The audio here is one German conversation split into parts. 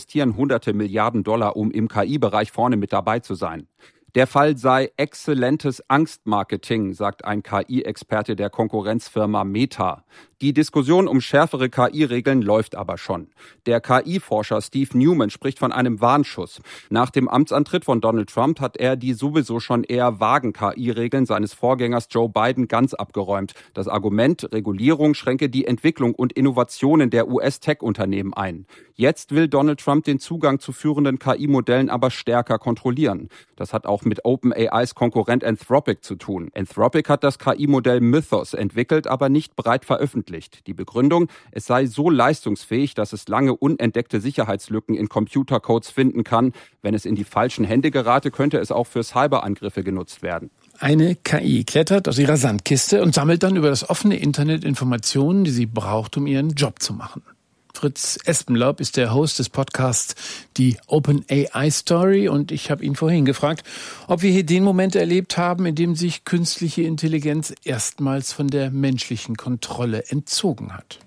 investieren hunderte Milliarden $, um im KI-Bereich vorne mit dabei zu sein. Der Fall sei exzellentes Angstmarketing, sagt ein KI-Experte der Konkurrenzfirma Meta. Die Diskussion um schärfere KI-Regeln läuft aber schon. Der KI-Forscher Steve Newman spricht von einem Warnschuss. Nach dem Amtsantritt von Donald Trump hat er die sowieso schon eher vagen KI-Regeln seines Vorgängers Joe Biden ganz abgeräumt. Das Argument, Regulierung schränke die Entwicklung und Innovationen der US-Tech-Unternehmen ein. Jetzt will Donald Trump den Zugang zu führenden KI-Modellen aber stärker kontrollieren. Das hat auch mit OpenAIs Konkurrent Anthropic zu tun. Anthropic hat das KI-Modell Mythos entwickelt, aber nicht breit veröffentlicht. Die Begründung, es sei so leistungsfähig, dass es lange unentdeckte Sicherheitslücken in Computercodes finden kann. Wenn es in die falschen Hände gerate, könnte es auch für Cyberangriffe genutzt werden. Eine KI klettert aus ihrer Sandkiste und sammelt dann über das offene Internet Informationen, die sie braucht, um ihren Job zu machen. Fritz Espenlaub ist der Host des Podcasts Die OpenAI Story und ich habe ihn vorhin gefragt, ob wir hier den Moment erlebt haben, in dem sich künstliche Intelligenz erstmals von der menschlichen Kontrolle entzogen hat.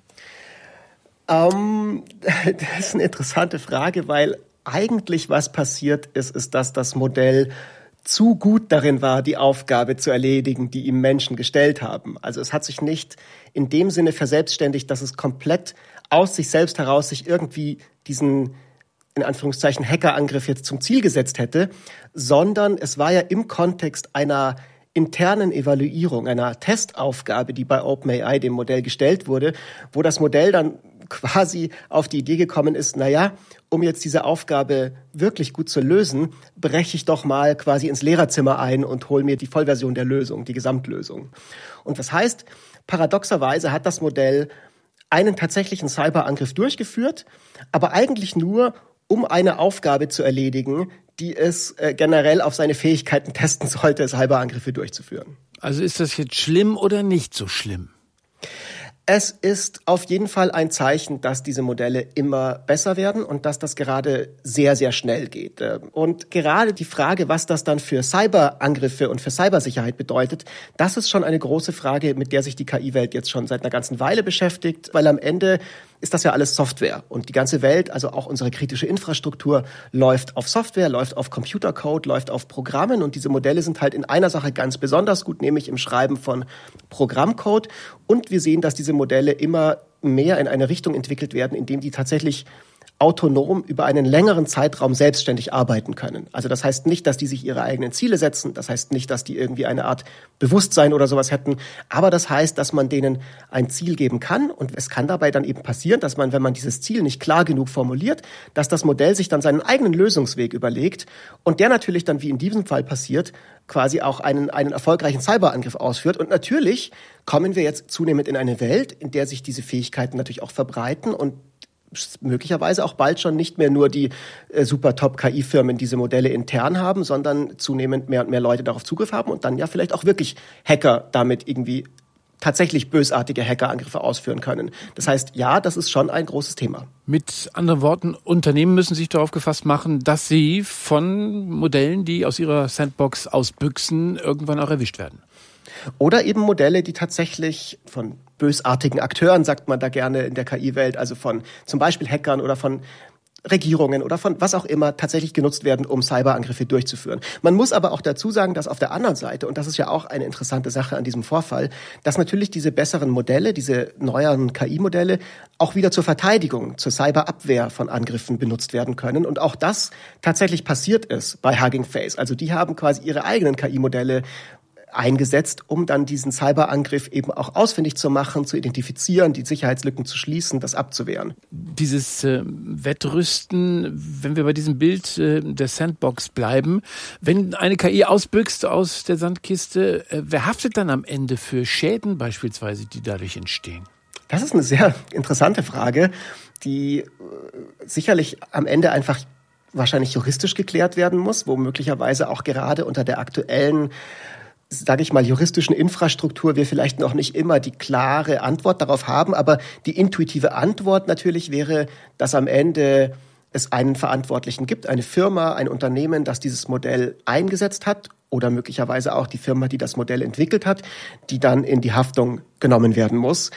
Das ist eine interessante Frage, weil eigentlich was passiert ist, dass das Modell zu gut darin war, die Aufgabe zu erledigen, die ihm Menschen gestellt haben. Also es hat sich nicht in dem Sinne verselbstständigt, dass es komplett aus sich selbst heraus sich irgendwie diesen, in Anführungszeichen, Hackerangriff jetzt zum Ziel gesetzt hätte, sondern es war ja im Kontext einer internen Evaluierung, einer Testaufgabe, die bei OpenAI dem Modell gestellt wurde, wo das Modell dann quasi auf die Idee gekommen ist, um jetzt diese Aufgabe wirklich gut zu lösen, breche ich doch mal quasi ins Lehrerzimmer ein und hole mir die Vollversion der Lösung, die Gesamtlösung. Und das heißt, paradoxerweise hat das Modell einen tatsächlichen Cyberangriff durchgeführt, aber eigentlich nur, um eine Aufgabe zu erledigen, die es generell auf seine Fähigkeiten testen sollte, Cyberangriffe durchzuführen. Also ist das jetzt schlimm oder nicht so schlimm? Es ist auf jeden Fall ein Zeichen, dass diese Modelle immer besser werden und dass das gerade sehr, sehr schnell geht. Und gerade die Frage, was das dann für Cyberangriffe und für Cybersicherheit bedeutet, das ist schon eine große Frage, mit der sich die KI-Welt jetzt schon seit einer ganzen Weile beschäftigt, weil am Ende ist das ja alles Software. Und die ganze Welt, also auch unsere kritische Infrastruktur, läuft auf Software, läuft auf Computercode, läuft auf Programmen. Und diese Modelle sind halt in einer Sache ganz besonders gut, nämlich im Schreiben von Programmcode. Und wir sehen, dass diese Modelle immer mehr in eine Richtung entwickelt werden, indem die tatsächlich autonom über einen längeren Zeitraum selbstständig arbeiten können. Also das heißt nicht, dass die sich ihre eigenen Ziele setzen, das heißt nicht, dass die irgendwie eine Art Bewusstsein oder sowas hätten, aber das heißt, dass man denen ein Ziel geben kann und es kann dabei dann eben passieren, dass man, wenn man dieses Ziel nicht klar genug formuliert, dass das Modell sich dann seinen eigenen Lösungsweg überlegt und der natürlich dann, wie in diesem Fall passiert, quasi auch einen erfolgreichen Cyberangriff ausführt. Und natürlich kommen wir jetzt zunehmend in eine Welt, in der sich diese Fähigkeiten natürlich auch verbreiten und möglicherweise auch bald schon nicht mehr nur die super Top-KI-Firmen diese Modelle intern haben, sondern zunehmend mehr und mehr Leute darauf Zugriff haben und dann ja vielleicht auch wirklich Hacker damit irgendwie tatsächlich bösartige Hackerangriffe ausführen können. Das heißt, ja, das ist schon ein großes Thema. Mit anderen Worten, Unternehmen müssen sich darauf gefasst machen, dass sie von Modellen, die aus ihrer Sandbox ausbüchsen, irgendwann auch erwischt werden. Oder eben Modelle, die tatsächlich von bösartigen Akteuren, sagt man da gerne in der KI-Welt, also von zum Beispiel Hackern oder von Regierungen oder von was auch immer tatsächlich genutzt werden, um Cyberangriffe durchzuführen. Man muss aber auch dazu sagen, dass auf der anderen Seite, und das ist ja auch eine interessante Sache an diesem Vorfall, dass natürlich diese besseren Modelle, diese neueren KI-Modelle auch wieder zur Verteidigung, zur Cyberabwehr von Angriffen benutzt werden können. Und auch das tatsächlich passiert ist bei Hugging Face. Also die haben quasi ihre eigenen KI-Modelle eingesetzt, um dann diesen Cyberangriff eben auch ausfindig zu machen, zu identifizieren, die Sicherheitslücken zu schließen, das abzuwehren. Dieses Wettrüsten, wenn wir bei diesem Bild der Sandbox bleiben, wenn eine KI ausbüchst aus der Sandkiste, wer haftet dann am Ende für Schäden beispielsweise, die dadurch entstehen? Das ist eine sehr interessante Frage, die sicherlich am Ende einfach wahrscheinlich juristisch geklärt werden muss, wo möglicherweise auch gerade unter der aktuellen, sage ich mal, juristischen Infrastruktur wir vielleicht noch nicht immer die klare Antwort darauf haben, aber die intuitive Antwort natürlich wäre, dass am Ende es einen Verantwortlichen gibt, eine Firma, ein Unternehmen, das dieses Modell eingesetzt hat oder möglicherweise auch die Firma, die das Modell entwickelt hat, die dann in die Haftung genommen werden muss.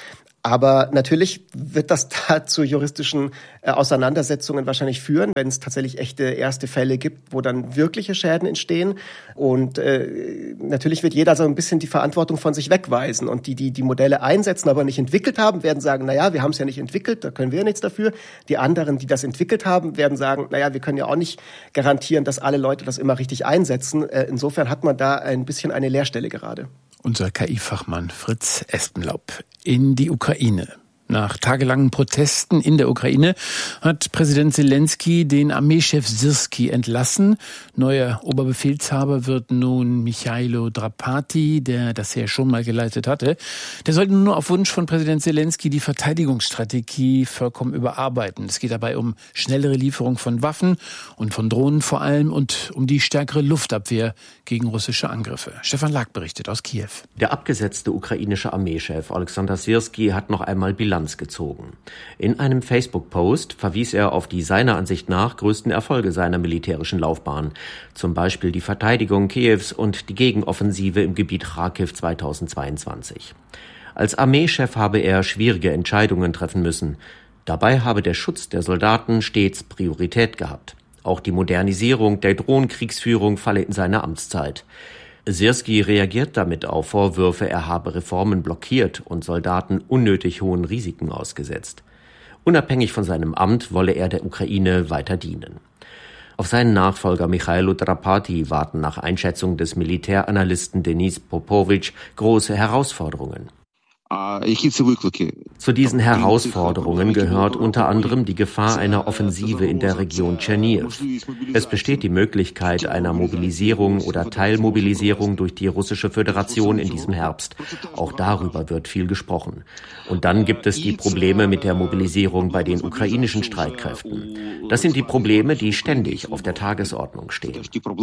Aber natürlich wird das da zu juristischen Auseinandersetzungen wahrscheinlich führen, wenn es tatsächlich echte erste Fälle gibt, wo dann wirkliche Schäden entstehen. Und natürlich wird jeder so ein bisschen die Verantwortung von sich wegweisen. Und die Modelle einsetzen, aber nicht entwickelt haben, werden sagen, naja, wir haben es ja nicht entwickelt, da können wir nichts dafür. Die anderen, die das entwickelt haben, werden sagen, naja, wir können ja auch nicht garantieren, dass alle Leute das immer richtig einsetzen. Insofern hat man da ein bisschen eine Leerstelle gerade. Unser KI-Fachmann Fritz Espenlaub in die Ukraine. Nach tagelangen Protesten in der Ukraine hat Präsident Zelensky den Armeechef Syrski entlassen. Neuer Oberbefehlshaber wird nun Michailo Drapati, der das ja schon mal geleitet hatte. Der sollte nur auf Wunsch von Präsident Zelensky die Verteidigungsstrategie vollkommen überarbeiten. Es geht dabei um schnellere Lieferung von Waffen und von Drohnen vor allem und um die stärkere Luftabwehr gegen russische Angriffe. Stefan Lag berichtet aus Kiew. Der abgesetzte ukrainische Armeechef Alexander Syrski hat noch einmal Bilanz gezogen. In einem Facebook-Post verwies er auf die seiner Ansicht nach größten Erfolge seiner militärischen Laufbahn, zum Beispiel die Verteidigung Kiews und die Gegenoffensive im Gebiet Charkiw 2022. Als Armeechef habe er schwierige Entscheidungen treffen müssen. Dabei habe der Schutz der Soldaten stets Priorität gehabt. Auch die Modernisierung der Drohnenkriegsführung falle in seine Amtszeit. Syrski reagiert damit auf Vorwürfe, er habe Reformen blockiert und Soldaten unnötig hohen Risiken ausgesetzt. Unabhängig von seinem Amt wolle er der Ukraine weiter dienen. Auf seinen Nachfolger Michailo Drapati warten nach Einschätzung des Militäranalysten Denis Popovic große Herausforderungen. Zu diesen Herausforderungen gehört unter anderem die Gefahr einer Offensive in der Region Tscherniw. Es besteht die Möglichkeit einer Mobilisierung oder Teilmobilisierung durch die Russische Föderation in diesem Herbst. Auch darüber wird viel gesprochen. Und dann gibt es die Probleme mit der Mobilisierung bei den ukrainischen Streitkräften. Das sind die Probleme, die ständig auf der Tagesordnung stehen.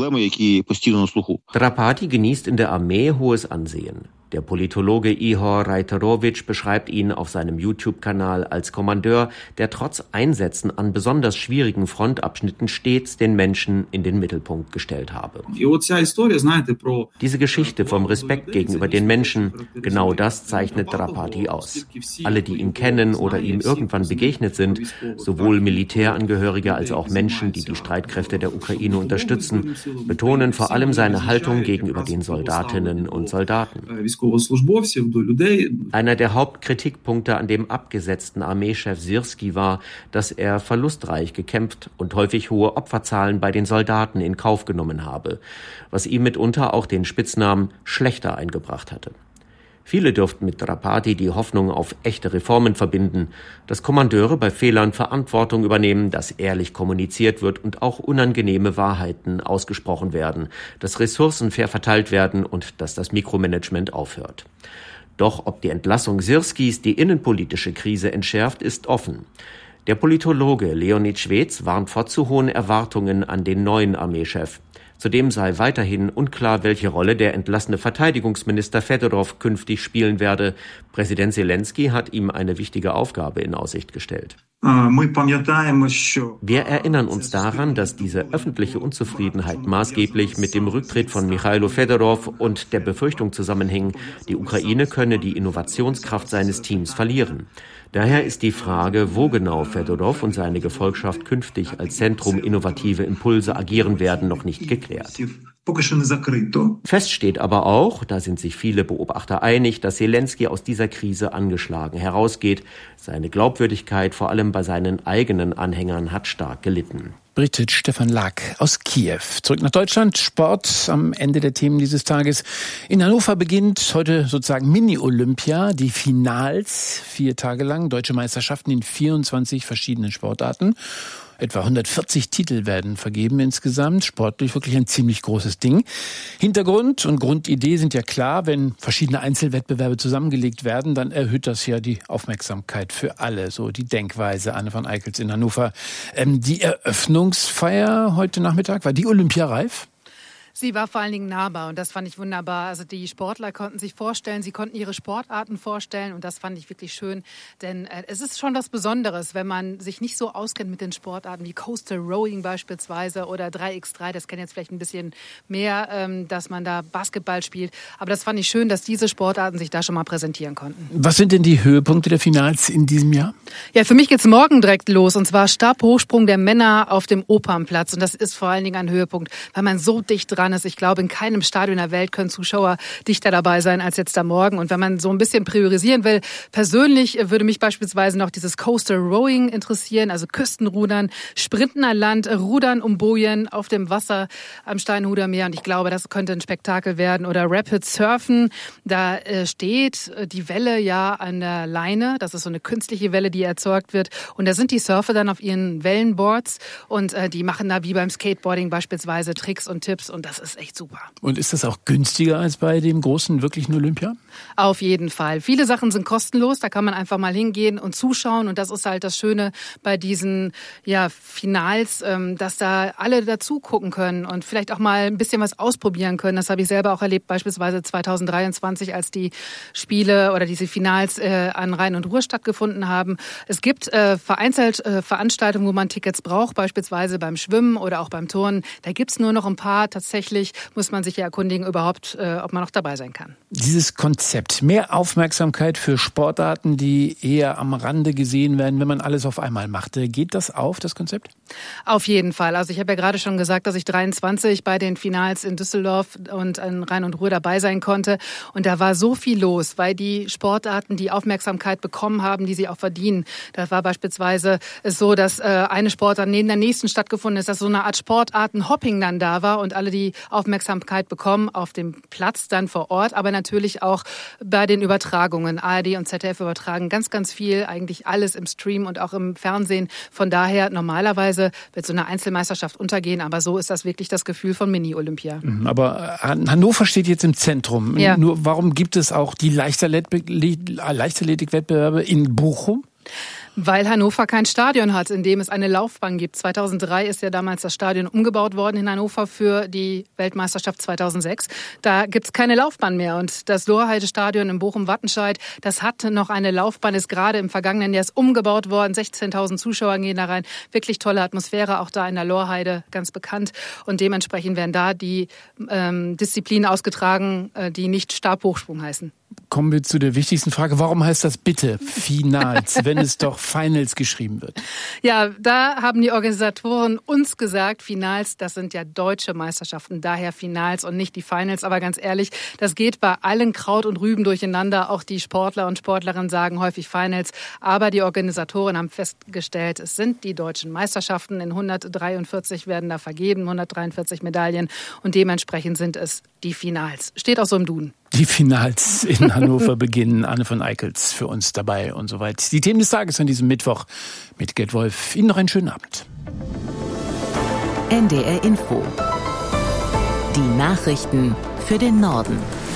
Drapati genießt in der Armee hohes Ansehen. Der Politologe Ihor Reiterovich beschreibt ihn auf seinem YouTube-Kanal als Kommandeur, der trotz Einsätzen an besonders schwierigen Frontabschnitten stets den Menschen in den Mittelpunkt gestellt habe. Diese Geschichte vom Respekt gegenüber den Menschen, genau das zeichnet Drapati aus. Alle, die ihn kennen oder ihm irgendwann begegnet sind, sowohl Militärangehörige als auch Menschen, die die Streitkräfte der Ukraine unterstützen, betonen vor allem seine Haltung gegenüber den Soldatinnen und Soldaten. Einer der Hauptkritikpunkte an dem abgesetzten Armeechef Syrski war, dass er verlustreich gekämpft und häufig hohe Opferzahlen bei den Soldaten in Kauf genommen habe, was ihm mitunter auch den Spitznamen Schlächter eingebracht hatte. Viele dürften mit Drapati die Hoffnung auf echte Reformen verbinden, dass Kommandeure bei Fehlern Verantwortung übernehmen, dass ehrlich kommuniziert wird und auch unangenehme Wahrheiten ausgesprochen werden, dass Ressourcen fair verteilt werden und dass das Mikromanagement aufhört. Doch ob die Entlassung Syrskis die innenpolitische Krise entschärft, ist offen. Der Politologe Leonid Schwedz warnt vor zu hohen Erwartungen an den neuen Armeechef. Zudem sei weiterhin unklar, welche Rolle der entlassene Verteidigungsminister Fedorov künftig spielen werde. Präsident Zelensky hat ihm eine wichtige Aufgabe in Aussicht gestellt. Wir erinnern uns daran, dass diese öffentliche Unzufriedenheit maßgeblich mit dem Rücktritt von Michailo Fedorov und der Befürchtung zusammenhing, die Ukraine könne die Innovationskraft seines Teams verlieren. Daher ist die Frage, wo genau Fedorov und seine Gefolgschaft künftig als Zentrum innovative Impulse agieren werden, noch nicht geklärt. Fest steht aber auch, da sind sich viele Beobachter einig, dass Zelensky aus dieser Krise angeschlagen herausgeht. Seine Glaubwürdigkeit, vor allem bei seinen eigenen Anhängern, hat stark gelitten. Berichtet Stefan Lag aus Kiew. Zurück nach Deutschland. Sport am Ende der Themen dieses Tages. In Hannover beginnt heute sozusagen Mini-Olympia, die Finals, 4 Tage lang, deutsche Meisterschaften in 24 verschiedenen Sportarten. Etwa 140 Titel werden vergeben insgesamt. Sportlich wirklich ein ziemlich großes Ding. Hintergrund und Grundidee sind ja klar. Wenn verschiedene Einzelwettbewerbe zusammengelegt werden, dann erhöht das ja die Aufmerksamkeit für alle. So die Denkweise. Anne van Eickels in Hannover. Die Eröffnungsfeier heute Nachmittag, war die olympiareif? Sie war vor allen Dingen nahbar und das fand ich wunderbar. Also die Sportler konnten sich vorstellen, sie konnten ihre Sportarten vorstellen und das fand ich wirklich schön. Denn es ist schon was Besonderes, wenn man sich nicht so auskennt mit den Sportarten wie Coastal Rowing beispielsweise oder 3x3. Das kennen jetzt vielleicht ein bisschen mehr, dass man da Basketball spielt. Aber das fand ich schön, dass diese Sportarten sich da schon mal präsentieren konnten. Was sind denn die Höhepunkte der Finals in diesem Jahr? Ja, für mich geht's morgen direkt los und zwar Stabhochsprung der Männer auf dem Opernplatz. Und das ist vor allen Dingen ein Höhepunkt, weil man so dicht dran ist. Ich glaube, in keinem Stadion der Welt können Zuschauer dichter dabei sein als jetzt da morgen. Und wenn man so ein bisschen priorisieren will, persönlich würde mich beispielsweise noch dieses Coastal Rowing interessieren, also Küstenrudern, Sprinten an Land, Rudern um Bojen auf dem Wasser am Steinhuder Meer. Und ich glaube, das könnte ein Spektakel werden. Oder Rapid Surfen, da steht die Welle ja an der Leine. Das ist so eine künstliche Welle, die erzeugt wird. Und da sind die Surfer dann auf ihren Wellenboards und die machen da wie beim Skateboarding beispielsweise Tricks und Tipps und das ist echt super. Und ist das auch günstiger als bei dem großen wirklichen Olympia? Auf jeden Fall. Viele Sachen sind kostenlos, da kann man einfach mal hingehen und zuschauen und das ist halt das Schöne bei diesen Finals, dass da alle dazu gucken können und vielleicht auch mal ein bisschen was ausprobieren können. Das habe ich selber auch erlebt, beispielsweise 2023, als die Spiele oder diese Finals an Rhein und Ruhr stattgefunden haben. Es gibt vereinzelt Veranstaltungen, wo man Tickets braucht, beispielsweise beim Schwimmen oder auch beim Turnen. Da gibt's nur noch ein paar. Tatsächlich muss man sich ja erkundigen überhaupt, ob man noch dabei sein kann. Dieses Konzept, mehr Aufmerksamkeit für Sportarten, die eher am Rande gesehen werden, wenn man alles auf einmal macht. Geht das auf, das Konzept? Auf jeden Fall. Also ich habe ja gerade schon gesagt, dass ich 23 bei den Finals in Düsseldorf und in Rhein und Ruhr dabei sein konnte. Und da war so viel los, weil die Sportarten die Aufmerksamkeit bekommen haben, die sie auch verdienen. Da war beispielsweise so, dass eine Sportart neben der nächsten stattgefunden ist, dass so eine Art Sportartenhopping dann da war und alle die Aufmerksamkeit bekommen auf dem Platz dann vor Ort, aber natürlich auch bei den Übertragungen. ARD und ZDF übertragen ganz, ganz viel, eigentlich alles im Stream und auch im Fernsehen. Von daher, normalerweise wird so eine Einzelmeisterschaft untergehen, aber so ist das wirklich das Gefühl von Mini-Olympia. Aber Hannover steht jetzt im Zentrum. Ja. Nur warum gibt es auch die Leichtathletik-Wettbewerbe in Bochum? Weil Hannover kein Stadion hat, in dem es eine Laufbahn gibt. 2003 ist ja damals das Stadion umgebaut worden in Hannover für die Weltmeisterschaft 2006. Da gibt's keine Laufbahn mehr. Und das Lorheide-Stadion in Bochum-Wattenscheid, das hatte noch eine Laufbahn, ist gerade im vergangenen Jahr umgebaut worden. 16.000 Zuschauer gehen da rein. Wirklich tolle Atmosphäre, auch da in der Lorheide, ganz bekannt. Und dementsprechend werden da die Disziplinen ausgetragen, die nicht Stabhochsprung heißen. Kommen wir zu der wichtigsten Frage. Warum heißt das bitte Finals, wenn es doch Finals geschrieben wird? Ja, da haben die Organisatoren uns gesagt, Finals, das sind ja deutsche Meisterschaften, daher Finals und nicht die Finals. Aber ganz ehrlich, das geht bei allen Kraut und Rüben durcheinander. Auch die Sportler und Sportlerinnen sagen häufig Finals. Aber die Organisatoren haben festgestellt, es sind die deutschen Meisterschaften. In 143 werden da vergeben, 143 Medaillen. Und dementsprechend sind es die Finals. Steht auch so im Duden. Die Finals in Hannover beginnen. Anne von Eickels für uns dabei und soweit. Die Themen des Tages an diesem Mittwoch mit Gerd Wolf. Ihnen noch einen schönen Abend. NDR Info. Die Nachrichten für den Norden.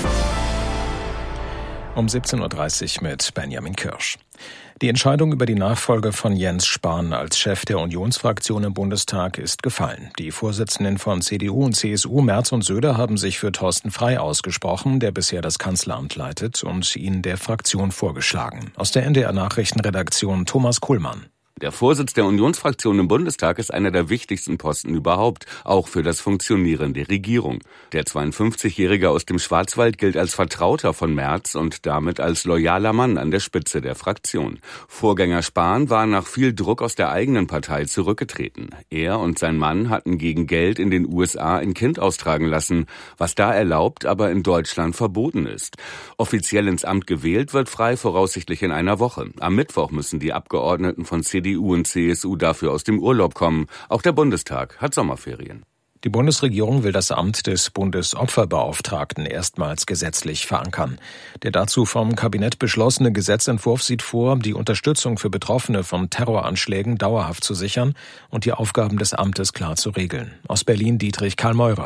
Um 17.30 Uhr mit Benjamin Kirsch. Die Entscheidung über die Nachfolge von Jens Spahn als Chef der Unionsfraktion im Bundestag ist gefallen. Die Vorsitzenden von CDU und CSU, Merz und Söder, haben sich für Thorsten Frey ausgesprochen, der bisher das Kanzleramt leitet, und ihn der Fraktion vorgeschlagen. Aus der NDR-Nachrichtenredaktion Thomas Kuhlmann. Der Vorsitz der Unionsfraktion im Bundestag ist einer der wichtigsten Posten überhaupt, auch für das Funktionieren der Regierung. Der 52-Jährige aus dem Schwarzwald gilt als Vertrauter von Merz und damit als loyaler Mann an der Spitze der Fraktion. Vorgänger Spahn war nach viel Druck aus der eigenen Partei zurückgetreten. Er und sein Mann hatten gegen Geld in den USA ein Kind austragen lassen, was da erlaubt, aber in Deutschland verboten ist. Offiziell ins Amt gewählt wird Frey voraussichtlich in einer Woche. Am Mittwoch müssen die Abgeordneten von CDU und CSU dafür aus dem Urlaub kommen. Auch der Bundestag hat Sommerferien. Die Bundesregierung will das Amt des Bundesopferbeauftragten erstmals gesetzlich verankern. Der dazu vom Kabinett beschlossene Gesetzentwurf sieht vor, die Unterstützung für Betroffene von Terroranschlägen dauerhaft zu sichern und die Aufgaben des Amtes klar zu regeln. Aus Berlin Dietrich Karl Meurer.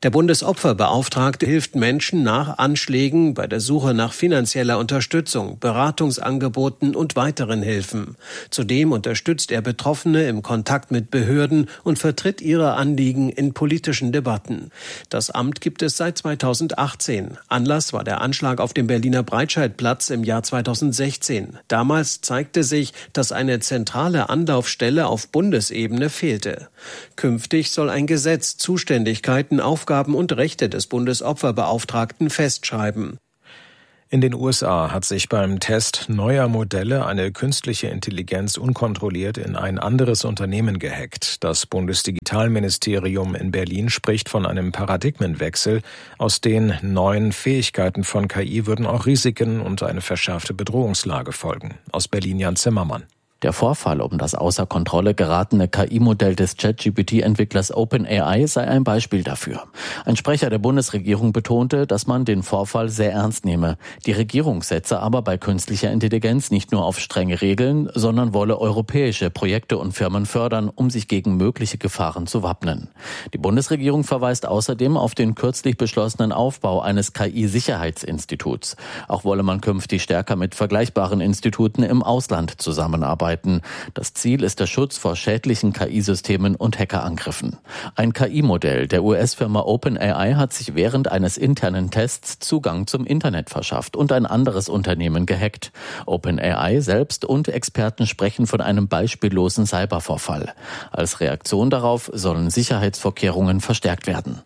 Der Bundesopferbeauftragte hilft Menschen nach Anschlägen bei der Suche nach finanzieller Unterstützung, Beratungsangeboten und weiteren Hilfen. Zudem unterstützt er Betroffene im Kontakt mit Behörden und vertritt ihre Anliegen in politischen Debatten. Das Amt gibt es seit 2018. Anlass war der Anschlag auf dem Berliner Breitscheidplatz im Jahr 2016. Damals zeigte sich, dass eine zentrale Anlaufstelle auf Bundesebene fehlte. Künftig soll ein Gesetz Zuständigkeiten, Aufgaben und Rechte des Bundesopferbeauftragten festschreiben. In den USA hat sich beim Test neuer Modelle eine künstliche Intelligenz unkontrolliert in ein anderes Unternehmen gehackt. Das Bundesdigitalministerium in Berlin spricht von einem Paradigmenwechsel. Aus den neuen Fähigkeiten von KI würden auch Risiken und eine verschärfte Bedrohungslage folgen. Aus Berlin Jan Zimmermann. Der Vorfall um das außer Kontrolle geratene KI-Modell des ChatGPT-Entwicklers OpenAI sei ein Beispiel dafür. Ein Sprecher der Bundesregierung betonte, dass man den Vorfall sehr ernst nehme. Die Regierung setze aber bei künstlicher Intelligenz nicht nur auf strenge Regeln, sondern wolle europäische Projekte und Firmen fördern, um sich gegen mögliche Gefahren zu wappnen. Die Bundesregierung verweist außerdem auf den kürzlich beschlossenen Aufbau eines KI-Sicherheitsinstituts. Auch wolle man künftig stärker mit vergleichbaren Instituten im Ausland zusammenarbeiten. Das Ziel ist der Schutz vor schädlichen KI-Systemen und Hackerangriffen. Ein KI-Modell der US-Firma OpenAI hat sich während eines internen Tests Zugang zum Internet verschafft und ein anderes Unternehmen gehackt. OpenAI selbst und Experten sprechen von einem beispiellosen Cybervorfall. Als Reaktion darauf sollen Sicherheitsvorkehrungen verstärkt werden.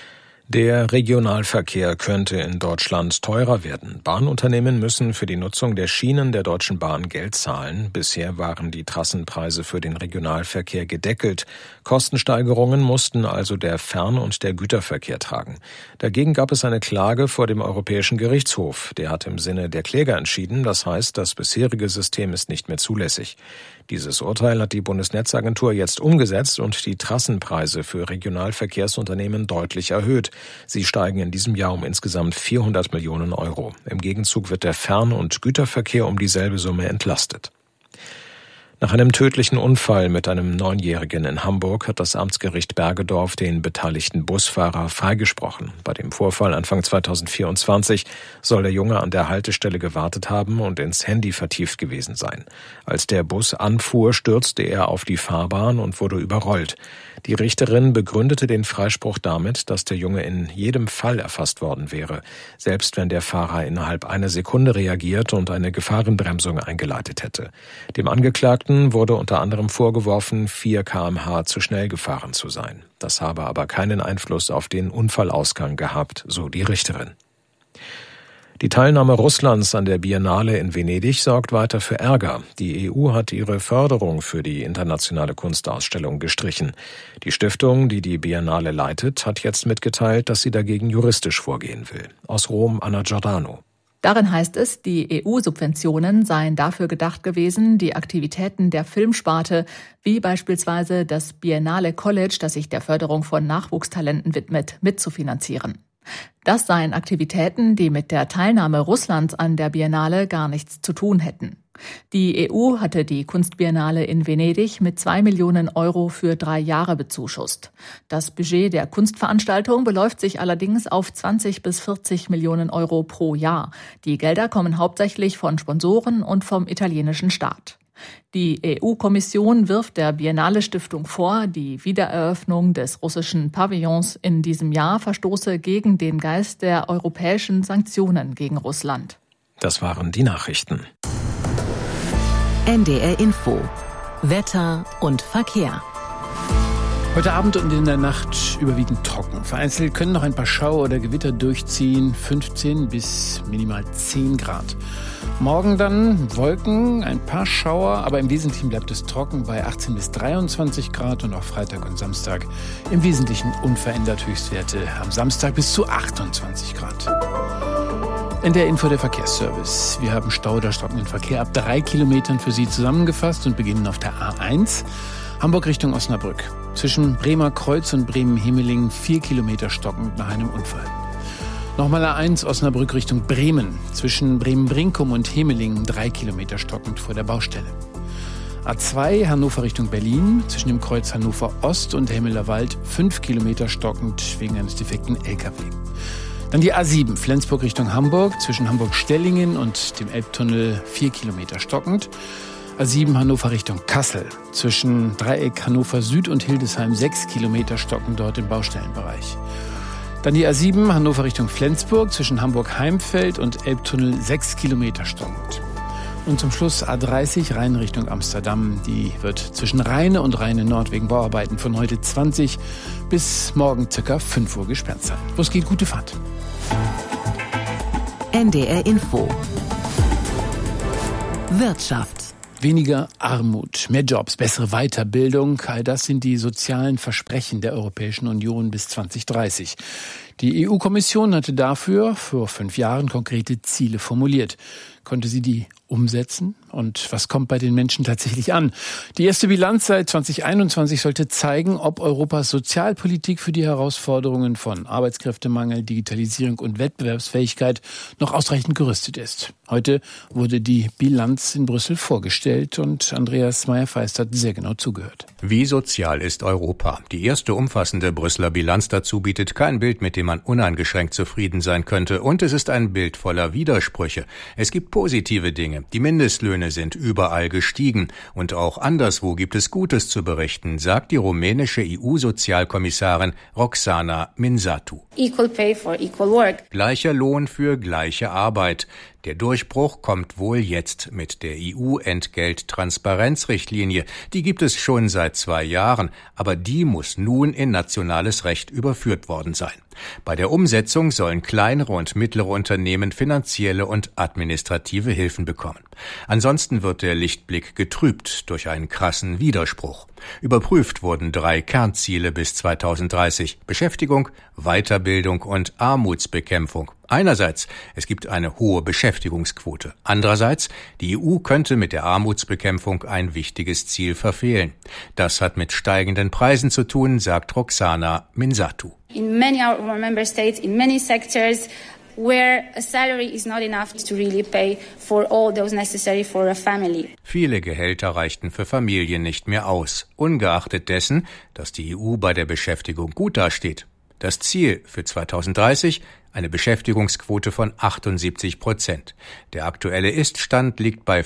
Der Regionalverkehr könnte in Deutschland teurer werden. Bahnunternehmen müssen für die Nutzung der Schienen der Deutschen Bahn Geld zahlen. Bisher waren die Trassenpreise für den Regionalverkehr gedeckelt. Kostensteigerungen mussten also der Fern- und der Güterverkehr tragen. Dagegen gab es eine Klage vor dem Europäischen Gerichtshof. Der hat im Sinne der Kläger entschieden. Das heißt, das bisherige System ist nicht mehr zulässig. Dieses Urteil hat die Bundesnetzagentur jetzt umgesetzt und die Trassenpreise für Regionalverkehrsunternehmen deutlich erhöht. Sie steigen in diesem Jahr um insgesamt 400 Millionen Euro. Im Gegenzug wird der Fern- und Güterverkehr um dieselbe Summe entlastet. Nach einem tödlichen Unfall mit einem 9-Jährigen in Hamburg hat das Amtsgericht Bergedorf den beteiligten Busfahrer freigesprochen. Bei dem Vorfall Anfang 2024 soll der Junge an der Haltestelle gewartet haben und ins Handy vertieft gewesen sein. Als der Bus anfuhr, stürzte er auf die Fahrbahn und wurde überrollt. Die Richterin begründete den Freispruch damit, dass der Junge in jedem Fall erfasst worden wäre, selbst wenn der Fahrer innerhalb einer Sekunde reagiert und eine Gefahrenbremsung eingeleitet hätte. Dem Angeklagten wurde unter anderem vorgeworfen, 4 km/h zu schnell gefahren zu sein. Das habe aber keinen Einfluss auf den Unfallausgang gehabt, so die Richterin. Die Teilnahme Russlands an der Biennale in Venedig sorgt weiter für Ärger. Die EU hat ihre Förderung für die internationale Kunstausstellung gestrichen. Die Stiftung, die die Biennale leitet, hat jetzt mitgeteilt, dass sie dagegen juristisch vorgehen will. Aus Rom Anna Giordano. Darin heißt es, die EU-Subventionen seien dafür gedacht gewesen, die Aktivitäten der Filmsparte, wie beispielsweise das Biennale College, das sich der Förderung von Nachwuchstalenten widmet, mitzufinanzieren. Das seien Aktivitäten, die mit der Teilnahme Russlands an der Biennale gar nichts zu tun hätten. Die EU hatte die Kunstbiennale in Venedig mit 2 Millionen Euro für 3 Jahre bezuschusst. Das Budget der Kunstveranstaltung beläuft sich allerdings auf 20 bis 40 Millionen Euro pro Jahr. Die Gelder kommen hauptsächlich von Sponsoren und vom italienischen Staat. Die EU-Kommission wirft der Biennale-Stiftung vor, die Wiedereröffnung des russischen Pavillons in diesem Jahr verstoße gegen den Geist der europäischen Sanktionen gegen Russland. Das waren die Nachrichten. NDR Info. Wetter und Verkehr. Heute Abend und in der Nacht überwiegend trocken. Vereinzelt können noch ein paar Schauer oder Gewitter durchziehen, 15 bis minimal 10 Grad. Morgen dann Wolken, ein paar Schauer, aber im Wesentlichen bleibt es trocken bei 18 bis 23 Grad und auch Freitag und Samstag im Wesentlichen unverändert Höchstwerte. Am Samstag bis zu 28 Grad. In der Info der Verkehrsservice. Wir haben Stau oder trockenen Verkehr ab 3 Kilometern für Sie zusammengefasst und beginnen auf der A1. Hamburg Richtung Osnabrück. Zwischen Bremer Kreuz und Bremen-Hemeling 4 Kilometer stockend nach einem Unfall. Nochmal A1 Osnabrück Richtung Bremen. Zwischen Bremen-Brinkum und Hemeling 3 Kilometer stockend vor der Baustelle. A2 Hannover Richtung Berlin, zwischen dem Kreuz Hannover Ost und Hemmeler Wald 5 Kilometer stockend wegen eines defekten LKW. Dann die A7 Flensburg Richtung Hamburg, zwischen Hamburg-Stellingen und dem Elbtunnel 4 Kilometer stockend. A7 Hannover Richtung Kassel, zwischen Dreieck Hannover Süd und Hildesheim 6 Kilometer stockend dort im Baustellenbereich. Dann die A7 Hannover Richtung Flensburg, zwischen Hamburg-Heimfeld und Elbtunnel 6 Kilometer stockend. Und zum Schluss A30 Rhein Richtung Amsterdam. Die wird zwischen Rheine und Rheine Nord wegen Bauarbeiten von heute 20 bis morgen ca. 5 Uhr gesperrt sein. Los geht, gute Fahrt. NDR Info. Wirtschaft. Weniger Armut, mehr Jobs, bessere Weiterbildung, all das sind die sozialen Versprechen der Europäischen Union bis 2030. Die EU-Kommission hatte dafür vor 5 Jahren konkrete Ziele formuliert. Konnte sie die umsetzen? Und was kommt bei den Menschen tatsächlich an? Die erste Bilanz seit 2021 sollte zeigen, ob Europas Sozialpolitik für die Herausforderungen von Arbeitskräftemangel, Digitalisierung und Wettbewerbsfähigkeit noch ausreichend gerüstet ist. Heute wurde die Bilanz in Brüssel vorgestellt und Andreas Meyer-Feist hat sehr genau zugehört. Wie sozial ist Europa? Die erste umfassende Brüsseler Bilanz dazu bietet kein Bild, mit dem man uneingeschränkt zufrieden sein könnte. Und es ist ein Bild voller Widersprüche. Es gibt positive Dinge. Die Mindestlöhne sind überall gestiegen. Und auch anderswo gibt es Gutes zu berichten, sagt die rumänische EU-Sozialkommissarin Roxana Minzatu. Equal pay for equal work. Gleicher Lohn für gleiche Arbeit. Der Durchbruch kommt wohl jetzt mit der EU-Entgelttransparenzrichtlinie. Die gibt es schon seit 2 Jahren, aber die muss nun in nationales Recht überführt worden sein. Bei der Umsetzung sollen kleinere und mittlere Unternehmen finanzielle und administrative Hilfen bekommen. Ansonsten wird der Lichtblick getrübt durch einen krassen Widerspruch. Überprüft wurden 3 Kernziele bis 2030: Beschäftigung, Weiterbildung und Armutsbekämpfung. Einerseits, es gibt eine hohe Beschäftigungsquote. Andererseits, die EU könnte mit der Armutsbekämpfung ein wichtiges Ziel verfehlen. Das hat mit steigenden Preisen zu tun, sagt Roxana Minzatu. In many of our member states, in many sectors, where a salary is not enough to really pay for all those necessary for a family. Viele Gehälter reichten für Familien nicht mehr aus, ungeachtet dessen, dass die EU bei der Beschäftigung gut dasteht. Das Ziel für 2030, eine Beschäftigungsquote von 78%. Der aktuelle Ist-Stand liegt bei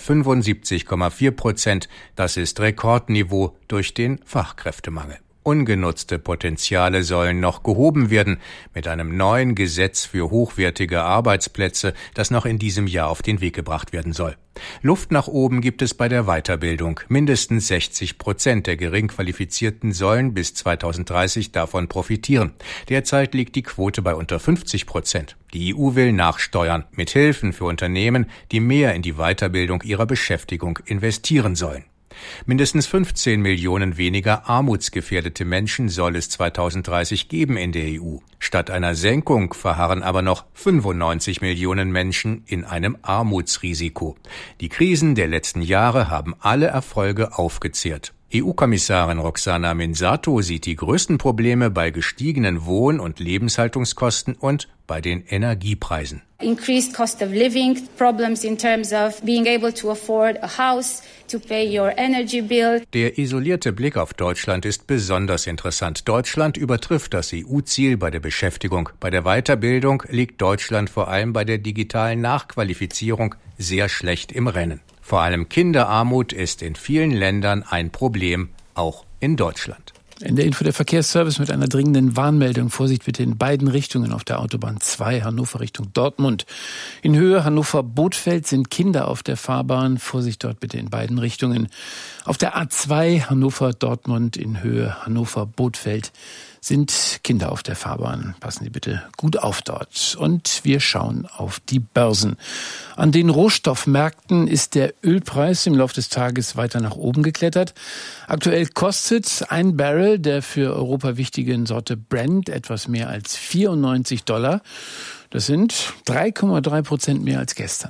75,4%. Das ist Rekordniveau durch den Fachkräftemangel. Ungenutzte Potenziale sollen noch gehoben werden mit einem neuen Gesetz für hochwertige Arbeitsplätze, das noch in diesem Jahr auf den Weg gebracht werden soll. Luft nach oben gibt es bei der Weiterbildung. Mindestens 60% der Geringqualifizierten sollen bis 2030 davon profitieren. Derzeit liegt die Quote bei unter 50%. Die EU will nachsteuern mit Hilfen für Unternehmen, die mehr in die Weiterbildung ihrer Beschäftigung investieren sollen. Mindestens 15 Millionen weniger armutsgefährdete Menschen soll es 2030 geben in der EU. Statt einer Senkung verharren aber noch 95 Millionen Menschen in einem Armutsrisiko. Die Krisen der letzten Jahre haben alle Erfolge aufgezehrt. EU-Kommissarin Roxana Minzatu sieht die größten Probleme bei gestiegenen Wohn- und Lebenshaltungskosten und bei den Energiepreisen. Increased cost of living, problems in terms of being able to afford a house, to pay your energy bill. Der isolierte Blick auf Deutschland ist besonders interessant. Deutschland übertrifft das EU-Ziel bei der Beschäftigung. Bei der Weiterbildung liegt Deutschland vor allem bei der digitalen Nachqualifizierung sehr schlecht im Rennen. Vor allem Kinderarmut ist in vielen Ländern ein Problem, auch in Deutschland. In der Info der Verkehrsservice mit einer dringenden Warnmeldung. Vorsicht bitte in beiden Richtungen auf der Autobahn 2 Hannover Richtung Dortmund. In Höhe Hannover-Bothfeld sind Kinder auf der Fahrbahn. Vorsicht dort bitte in beiden Richtungen. Auf der A2 Hannover-Dortmund in Höhe Hannover-Bothfeld sind Kinder auf der Fahrbahn. Passen Sie bitte gut auf dort. Und wir schauen auf die Börsen. An den Rohstoffmärkten ist der Ölpreis im Laufe des Tages weiter nach oben geklettert. Aktuell kostet ein Barrel der für Europa wichtigen Sorte Brent etwas mehr als $94. Das sind 3,3% mehr als gestern.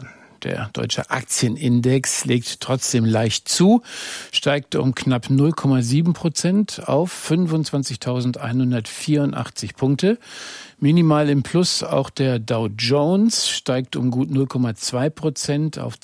Der deutsche Aktienindex legt trotzdem leicht zu, steigt um knapp 0,7% auf 25.184 Punkte. Minimal im Plus auch der Dow Jones, steigt um gut 0,2% auf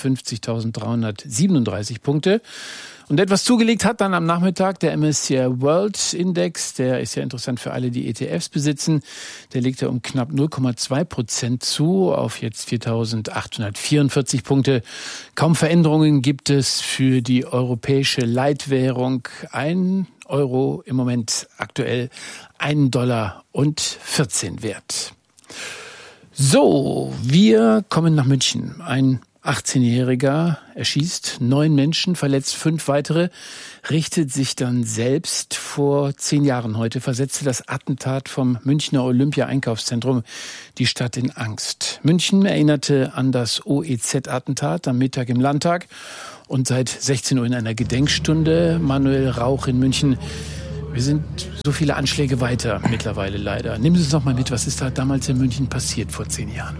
52.337 Punkte. Und etwas zugelegt hat dann am Nachmittag der MSCI World Index. Der ist ja interessant für alle, die ETFs besitzen. Der legt ja um knapp 0,2% zu auf jetzt 4.844 Punkte. Kaum Veränderungen gibt es für die europäische Leitwährung. 1 Euro im Moment aktuell $1,14 wert. So, wir kommen nach München. Ein 18-Jähriger erschießt 9 Menschen, verletzt 5 weitere, richtet sich dann selbst. Vor 10 Jahren heute versetzte das Attentat vom Münchner Olympia-Einkaufszentrum die Stadt in Angst. München erinnerte an das OEZ-Attentat am Mittag im Landtag und seit 16 Uhr in einer Gedenkstunde. Manuel Rauch in München. Wir sind so viele Anschläge weiter mittlerweile leider. Nehmen Sie uns noch mal mit, was ist da damals in München passiert vor 10 Jahren?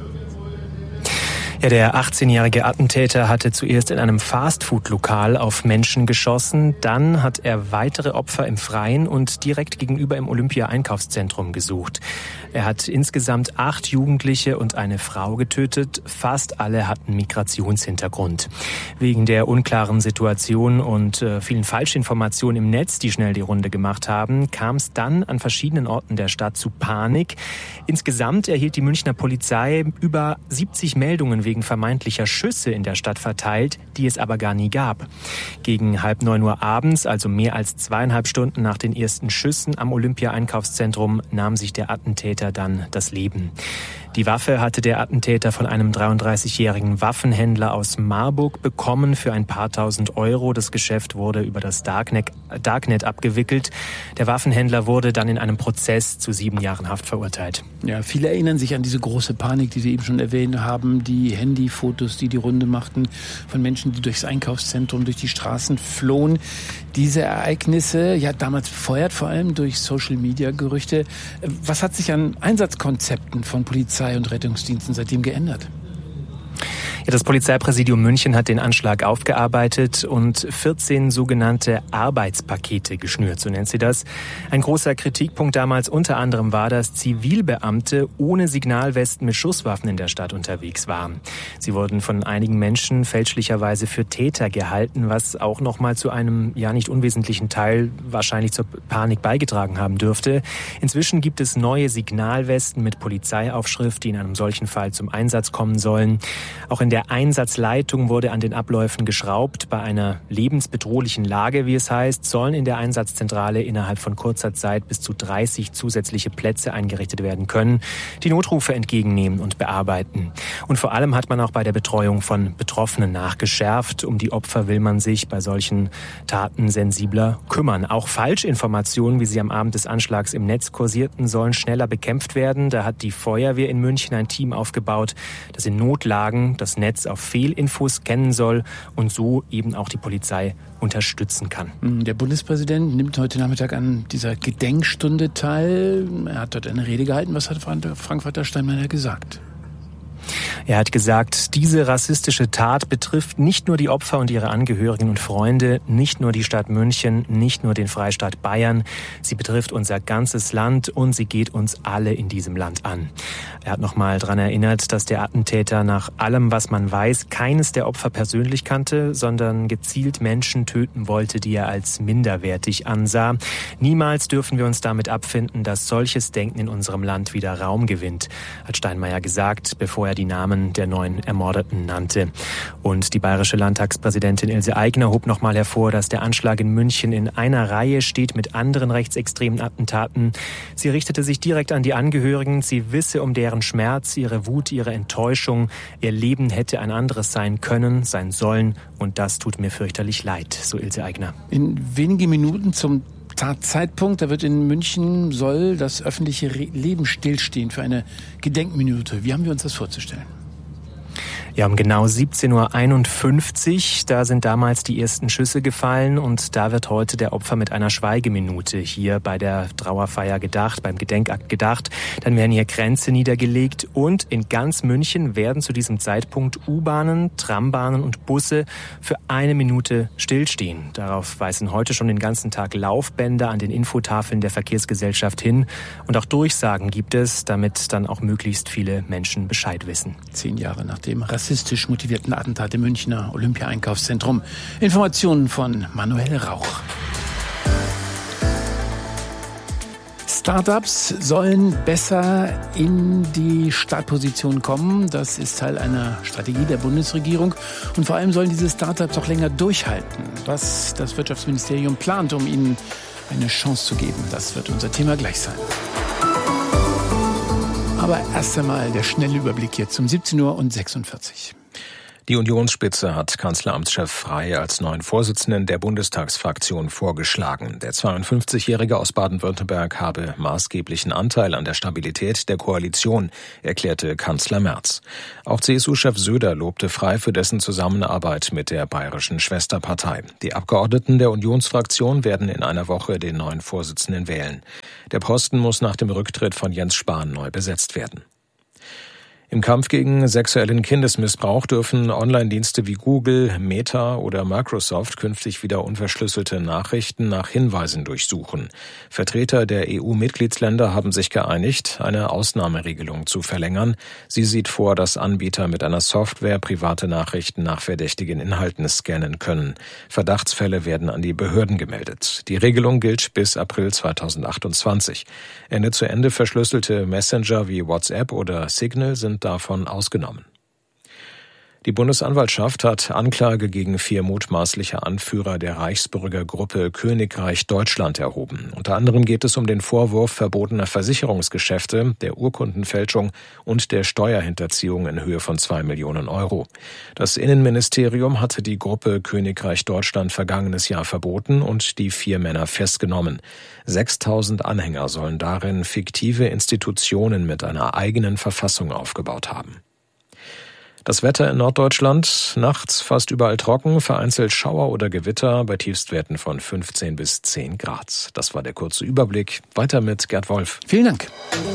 Ja, der 18-jährige Attentäter hatte zuerst in einem Fastfood-Lokal auf Menschen geschossen. Dann hat er weitere Opfer im Freien und direkt gegenüber im Olympia-Einkaufszentrum gesucht. Er hat insgesamt 8 Jugendliche und eine Frau getötet. Fast alle hatten Migrationshintergrund. Wegen der unklaren Situation und vielen Falschinformationen im Netz, die schnell die Runde gemacht haben, kam es dann an verschiedenen Orten der Stadt zu Panik. Insgesamt erhielt die Münchner Polizei über 70 Meldungen wegen vermeintlicher Schüsse in der Stadt verteilt, die es aber gar nie gab. Gegen 8:30 Uhr abends, also mehr als 2,5 Stunden nach den ersten Schüssen am Olympia-Einkaufszentrum, nahm sich der Attentäter dann das Leben. Die Waffe hatte der Attentäter von einem 33-jährigen Waffenhändler aus Marburg bekommen für ein paar tausend Euro. Das Geschäft wurde über das Darknet abgewickelt. Der Waffenhändler wurde dann in einem Prozess zu 7 Jahren Haft verurteilt. Ja, viele erinnern sich an diese große Panik, die Sie eben schon erwähnt haben. Die Handyfotos, die Runde machten von Menschen, die durchs Einkaufszentrum, durch die Straßen flohen. Diese Ereignisse, ja damals befeuert vor allem durch Social-Media-Gerüchte. Was hat sich an Einsatzkonzepten von Polizei und Rettungsdiensten seitdem geändert? Ja, das Polizeipräsidium München hat den Anschlag aufgearbeitet und 14 sogenannte Arbeitspakete geschnürt, so nennt sie das. Ein großer Kritikpunkt damals unter anderem war, dass Zivilbeamte ohne Signalwesten mit Schusswaffen in der Stadt unterwegs waren. Sie wurden von einigen Menschen fälschlicherweise für Täter gehalten, was auch nochmal zu einem ja nicht unwesentlichen Teil wahrscheinlich zur Panik beigetragen haben dürfte. Inzwischen gibt es neue Signalwesten mit Polizeiaufschrift, die in einem solchen Fall zum Einsatz kommen sollen. Auch in der Einsatzleitung wurde an den Abläufen geschraubt. Bei einer lebensbedrohlichen Lage, wie es heißt, sollen in der Einsatzzentrale innerhalb von kurzer Zeit bis zu 30 zusätzliche Plätze eingerichtet werden können, die Notrufe entgegennehmen und bearbeiten. Und vor allem hat man auch bei der Betreuung von Betroffenen nachgeschärft. Um die Opfer will man sich bei solchen Taten sensibler kümmern. Auch Falschinformationen, wie sie am Abend des Anschlags im Netz kursierten, sollen schneller bekämpft werden. Da hat die Feuerwehr in München ein Team aufgebaut, das in Notlagen das Netz auf Fehlinfos scannen soll und so eben auch die Polizei unterstützen kann. Der Bundespräsident nimmt heute Nachmittag an dieser Gedenkstunde teil. Er hat dort eine Rede gehalten. Was hat Frank-Walter Steinmeier gesagt? Er hat gesagt, diese rassistische Tat betrifft nicht nur die Opfer und ihre Angehörigen und Freunde, nicht nur die Stadt München, nicht nur den Freistaat Bayern. Sie betrifft unser ganzes Land und sie geht uns alle in diesem Land an. Er hat nochmal daran erinnert, dass der Attentäter nach allem, was man weiß, keines der Opfer persönlich kannte, sondern gezielt Menschen töten wollte, die er als minderwertig ansah. Niemals dürfen wir uns damit abfinden, dass solches Denken in unserem Land wieder Raum gewinnt, hat Steinmeier gesagt, bevor er die Namen der 9 Ermordeten nannte. Und die bayerische Landtagspräsidentin Ilse Aigner hob nochmal hervor, dass der Anschlag in München in einer Reihe steht mit anderen rechtsextremen Attentaten. Sie richtete sich direkt an die Angehörigen. Sie wisse um deren Schmerz, ihre Wut, ihre Enttäuschung. Ihr Leben hätte ein anderes sein können, sein sollen. Und das tut mir fürchterlich leid, so Ilse Aigner. In wenigen Minuten zum Tatzeitpunkt, da wird in München, soll das öffentliche Leben stillstehen für eine Gedenkminute. Wie haben wir uns das vorzustellen? Ja, um genau 17:51 Uhr, da sind damals die ersten Schüsse gefallen und da wird heute der Opfer mit einer Schweigeminute hier bei der Trauerfeier gedacht, beim Gedenkakt gedacht. Dann werden hier Kränze niedergelegt und in ganz München werden zu diesem Zeitpunkt U-Bahnen, Trambahnen und Busse für 1 Minute stillstehen. Darauf weisen heute schon den ganzen Tag Laufbänder an den Infotafeln der Verkehrsgesellschaft hin und auch Durchsagen gibt es, damit dann auch möglichst viele Menschen Bescheid wissen. 10 Jahre nach dem rassistisch motivierten Attentat im Münchner Olympia-Einkaufszentrum. Informationen von Manuel Rauch. Startups sollen besser in die Startposition kommen. Das ist Teil einer Strategie der Bundesregierung. Und vor allem sollen diese Startups auch länger durchhalten. Was das Wirtschaftsministerium plant, um ihnen eine Chance zu geben, das wird unser Thema gleich sein. Aber erst einmal der schnelle Überblick jetzt um 17:46 Uhr. Die Unionsspitze hat Kanzleramtschef Frey als neuen Vorsitzenden der Bundestagsfraktion vorgeschlagen. Der 52-Jährige aus Baden-Württemberg habe maßgeblichen Anteil an der Stabilität der Koalition, erklärte Kanzler Merz. Auch CSU-Chef Söder lobte Frey für dessen Zusammenarbeit mit der bayerischen Schwesterpartei. Die Abgeordneten der Unionsfraktion werden in einer Woche den neuen Vorsitzenden wählen. Der Posten muss nach dem Rücktritt von Jens Spahn neu besetzt werden. Im Kampf gegen sexuellen Kindesmissbrauch dürfen Online-Dienste wie Google, Meta oder Microsoft künftig wieder unverschlüsselte Nachrichten nach Hinweisen durchsuchen. Vertreter der EU-Mitgliedsländer haben sich geeinigt, eine Ausnahmeregelung zu verlängern. Sie sieht vor, dass Anbieter mit einer Software private Nachrichten nach verdächtigen Inhalten scannen können. Verdachtsfälle werden an die Behörden gemeldet. Die Regelung gilt bis April 2028. Ende zu Ende verschlüsselte Messenger wie WhatsApp oder Signal sind davon ausgenommen. Die Bundesanwaltschaft hat Anklage gegen 4 mutmaßliche Anführer der Reichsbürgergruppe Königreich Deutschland erhoben. Unter anderem geht es um den Vorwurf verbotener Versicherungsgeschäfte, der Urkundenfälschung und der Steuerhinterziehung in Höhe von 2 Millionen Euro. Das Innenministerium hatte die Gruppe Königreich Deutschland vergangenes Jahr verboten und die 4 Männer festgenommen. 6.000 Anhänger sollen darin fiktive Institutionen mit einer eigenen Verfassung aufgebaut haben. Das Wetter in Norddeutschland, nachts fast überall trocken, vereinzelt Schauer oder Gewitter bei Tiefstwerten von 15 bis 10 Grad. Das war der kurze Überblick. Weiter mit Gerd Wolf. Vielen Dank.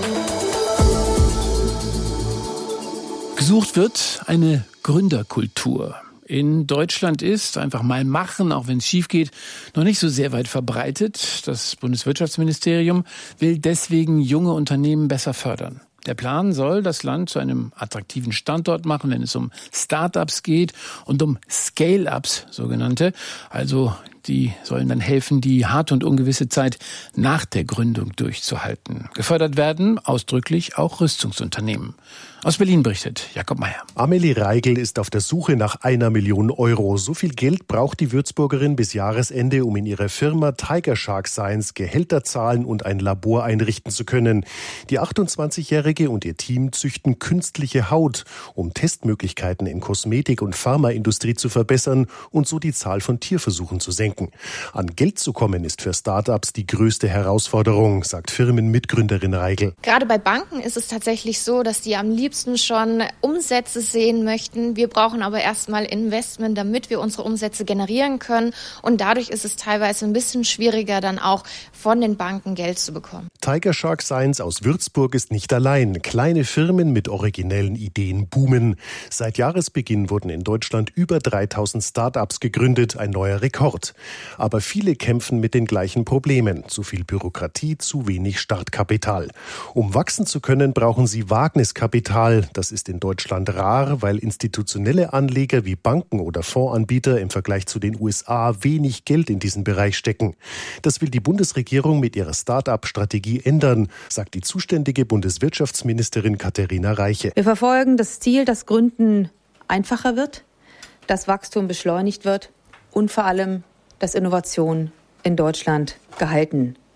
Gesucht wird eine Gründerkultur. In Deutschland ist einfach mal machen, auch wenn es schief geht, noch nicht so sehr weit verbreitet. Das Bundeswirtschaftsministerium will deswegen junge Unternehmen besser fördern. Der Plan soll das Land zu einem attraktiven Standort machen, wenn es um Start-ups geht und um Scale-ups, sogenannte. Also die sollen dann helfen, die harte und ungewisse Zeit nach der Gründung durchzuhalten. Gefördert werden ausdrücklich auch Rüstungsunternehmen. Aus Berlin berichtet Jakob Meyer. Amelie Reigl ist auf der Suche nach 1 Million Euro. So viel Geld braucht die Würzburgerin bis Jahresende, um in ihrer Firma Tiger Shark Science Gehälter zahlen und ein Labor einrichten zu können. Die 28-Jährige und ihr Team züchten künstliche Haut, um Testmöglichkeiten in Kosmetik- und Pharmaindustrie zu verbessern und so die Zahl von Tierversuchen zu senken. An Geld zu kommen ist für Start-ups die größte Herausforderung, sagt Firmenmitgründerin Reigl. Gerade bei Banken ist es tatsächlich so, dass die am liebsten schon Umsätze sehen möchten. Wir brauchen aber erstmal Investment, damit wir unsere Umsätze generieren können. Und dadurch ist es teilweise ein bisschen schwieriger, dann auch von den Banken Geld zu bekommen. Tiger Shark Science aus Würzburg ist nicht allein. Kleine Firmen mit originellen Ideen boomen. Seit Jahresbeginn wurden in Deutschland über 3000 Start-ups gegründet, ein neuer Rekord. Aber viele kämpfen mit den gleichen Problemen. Zu viel Bürokratie, zu wenig Startkapital. Um wachsen zu können, brauchen sie Wagniskapital. Das ist in Deutschland rar, weil institutionelle Anleger wie Banken oder Fondsanbieter im Vergleich zu den USA wenig Geld in diesen Bereich stecken. Das will die Bundesregierung mit ihrer Start-up-Strategie ändern, sagt die zuständige Bundeswirtschaftsministerin Katharina Reiche. Wir verfolgen das Ziel, dass Gründen einfacher wird, dass Wachstum beschleunigt wird und vor allem, dass Innovation in Deutschland gehalten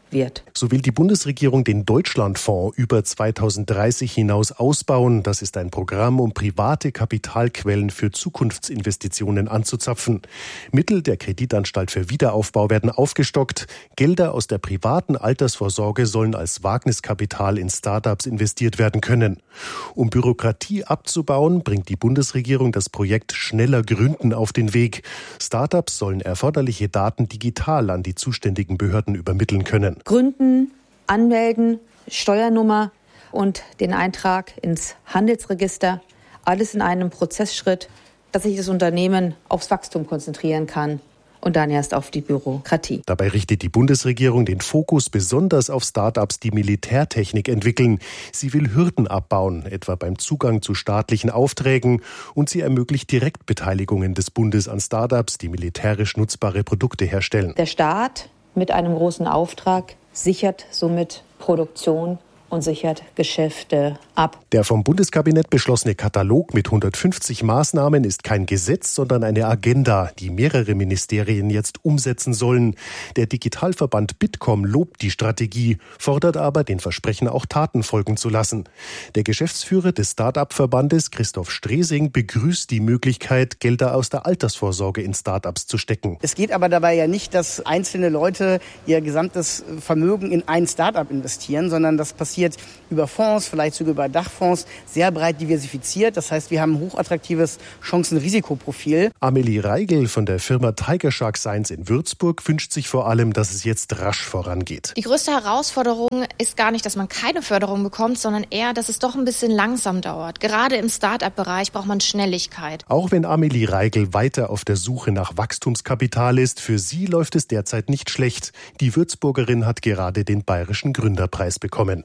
wird. So will die Bundesregierung den Deutschlandfonds über 2030 hinaus ausbauen. Das ist ein Programm, um private Kapitalquellen für Zukunftsinvestitionen anzuzapfen. Mittel der Kreditanstalt für Wiederaufbau werden aufgestockt. Gelder aus der privaten Altersvorsorge sollen als Wagniskapital in Start-ups investiert werden können. Um Bürokratie abzubauen, bringt die Bundesregierung das Projekt Schneller Gründen auf den Weg. Start-ups sollen erforderliche Daten digital an die zuständigen Behörden übermitteln können. Gründen, anmelden, Steuernummer und den Eintrag ins Handelsregister. Alles in einem Prozessschritt, dass sich das Unternehmen aufs Wachstum konzentrieren kann und dann erst auf die Bürokratie. Dabei richtet die Bundesregierung den Fokus besonders auf Start-ups, die Militärtechnik entwickeln. Sie will Hürden abbauen, etwa beim Zugang zu staatlichen Aufträgen, und sie ermöglicht Direktbeteiligungen des Bundes an Start-ups, die militärisch nutzbare Produkte herstellen. Der Staat mit einem großen Auftrag sichert somit Produktion und sichert Geschäfte ab. Der vom Bundeskabinett beschlossene Katalog mit 150 Maßnahmen ist kein Gesetz, sondern eine Agenda, die mehrere Ministerien jetzt umsetzen sollen. Der Digitalverband Bitkom lobt die Strategie, fordert aber, den Versprechen auch Taten folgen zu lassen. Der Geschäftsführer des Start-up-Verbandes, Christoph Stresing, begrüßt die Möglichkeit, Gelder aus der Altersvorsorge in Start-ups zu stecken. Es geht aber dabei ja nicht, dass einzelne Leute ihr gesamtes Vermögen in ein Start-up investieren, sondern das passiert über Fonds, vielleicht sogar über Dachfonds, sehr breit diversifiziert. Das heißt, wir haben ein hochattraktives Chancen-Risikoprofil. Amelie Reigel von der Firma Tiger Shark Science in Würzburg wünscht sich vor allem, dass es jetzt rasch vorangeht. Die größte Herausforderung ist gar nicht, dass man keine Förderung bekommt, sondern eher, dass es doch ein bisschen langsam dauert. Gerade im Start-up-Bereich braucht man Schnelligkeit. Auch wenn Amelie Reigel weiter auf der Suche nach Wachstumskapital ist, für sie läuft es derzeit nicht schlecht. Die Würzburgerin hat gerade den Bayerischen Gründerpreis bekommen.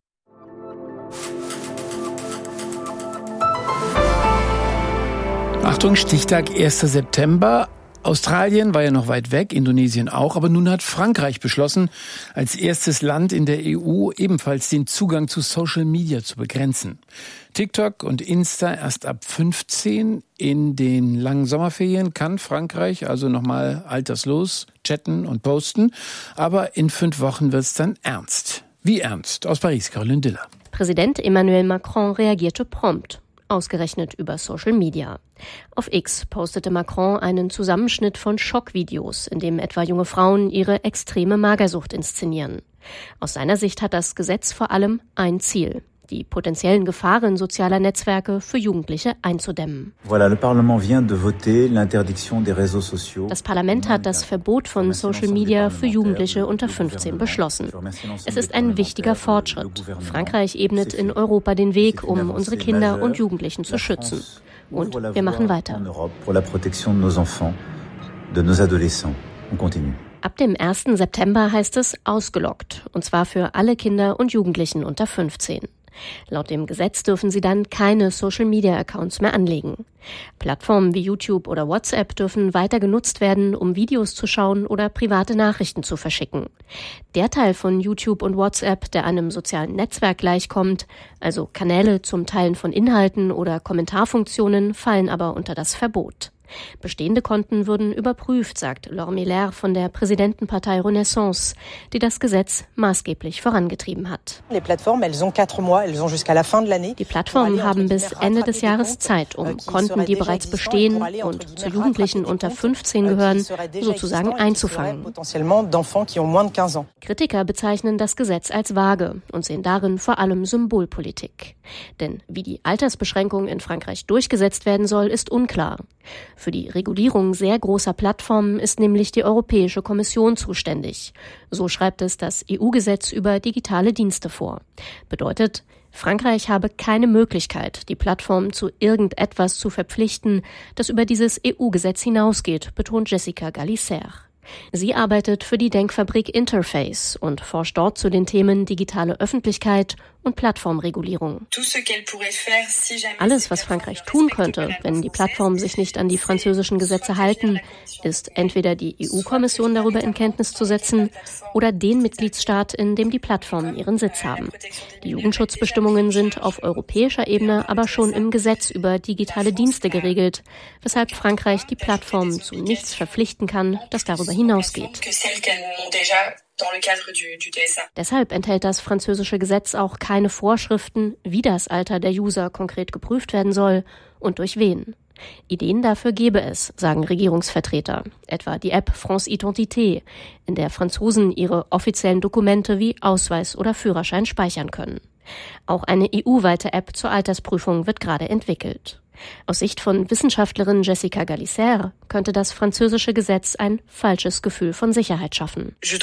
Achtung, Stichtag 1. September. Australien war ja noch weit weg, Indonesien auch, aber nun hat Frankreich beschlossen, als erstes Land in der EU ebenfalls den Zugang zu Social Media zu begrenzen. TikTok und Insta erst ab 15. In den langen Sommerferien kann Frankreich also nochmal alterslos chatten und posten, aber in 5 Wochen wird's dann ernst. Wie ernst? Aus Paris, Caroline Diller. Präsident Emmanuel Macron reagierte prompt. Ausgerechnet über Social Media. Auf X postete Macron einen Zusammenschnitt von Schockvideos, in dem etwa junge Frauen ihre extreme Magersucht inszenieren. Aus seiner Sicht hat das Gesetz vor allem ein Ziel: die potenziellen Gefahren sozialer Netzwerke für Jugendliche einzudämmen. Das Parlament hat das Verbot von Social Media für Jugendliche unter 15 beschlossen. Es ist ein wichtiger Fortschritt. Frankreich ebnet in Europa den Weg, um unsere Kinder und Jugendlichen zu schützen. Und wir machen weiter. Ab dem 1. September heißt es ausgelockt, und zwar für alle Kinder und Jugendlichen unter 15. Laut dem Gesetz dürfen sie dann keine Social-Media-Accounts mehr anlegen. Plattformen wie YouTube oder WhatsApp dürfen weiter genutzt werden, um Videos zu schauen oder private Nachrichten zu verschicken. Der Teil von YouTube und WhatsApp, der einem sozialen Netzwerk gleichkommt, also Kanäle zum Teilen von Inhalten oder Kommentarfunktionen, fallen aber unter das Verbot. Bestehende Konten würden überprüft, sagt Laure Miller von der Präsidentenpartei Renaissance, die das Gesetz maßgeblich vorangetrieben hat. Die Plattformen haben bis Ende des Jahres Zeit, um Konten, die bereits bestehen und zu Jugendlichen unter 15 gehören, sozusagen einzufangen. Kritiker bezeichnen das Gesetz als vage und sehen darin vor allem Symbolpolitik. Denn wie die Altersbeschränkung in Frankreich durchgesetzt werden soll, ist unklar. Für die Regulierung sehr großer Plattformen ist nämlich die Europäische Kommission zuständig. So schreibt es das EU-Gesetz über digitale Dienste vor. Bedeutet, Frankreich habe keine Möglichkeit, die Plattformen zu irgendetwas zu verpflichten, das über dieses EU-Gesetz hinausgeht, betont Jessica Gallicer. Sie arbeitet für die Denkfabrik Interface und forscht dort zu den Themen digitale Öffentlichkeit und Plattformregulierung. Alles, was Frankreich tun könnte, wenn die Plattformen sich nicht an die französischen Gesetze halten, ist entweder die EU-Kommission darüber in Kenntnis zu setzen oder den Mitgliedsstaat, in dem die Plattformen ihren Sitz haben. Die Jugendschutzbestimmungen sind auf europäischer Ebene aber schon im Gesetz über digitale Dienste geregelt, weshalb Frankreich die Plattformen zu nichts verpflichten kann, das darüber hinausgeht. Deshalb enthält das französische Gesetz auch keine Vorschriften, wie das Alter der User konkret geprüft werden soll und durch wen. Ideen dafür gäbe es, sagen Regierungsvertreter, etwa die App France Identité, in der Franzosen ihre offiziellen Dokumente wie Ausweis oder Führerschein speichern können. Auch eine EU-weite App zur Altersprüfung wird gerade entwickelt. Aus Sicht von Wissenschaftlerin Jessica Galisser könnte das französische Gesetz ein falsches Gefühl von Sicherheit schaffen. Ich